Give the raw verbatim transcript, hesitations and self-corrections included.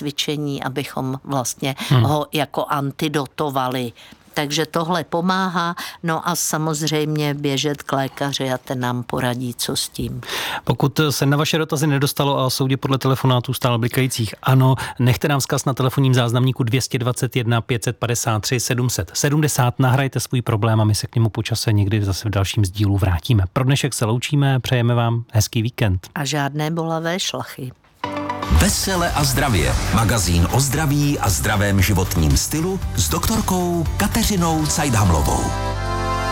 cvičení, abychom vlastně hmm. ho jako antidotovali. Takže tohle pomáhá, no a samozřejmě běžet k lékaři a ten nám poradí, co s tím. Pokud se na vaše dotazy nedostalo a soudě podle telefonátů stále blikajících ano, nechte nám vzkaz na telefonním záznamníku dvě stě dvacet jedna pět set padesát tři sedm set sedmdesát, nahrajte svůj problém a my se k němu po čase někdy zase v dalším sdílu vrátíme. Pro dnešek se loučíme, přejeme vám hezký víkend. A žádné bolavé šlachy. Vesele a zdravě. Magazín o zdraví a zdravém životním stylu s doktorkou Kateřinou Cajdhamlovou.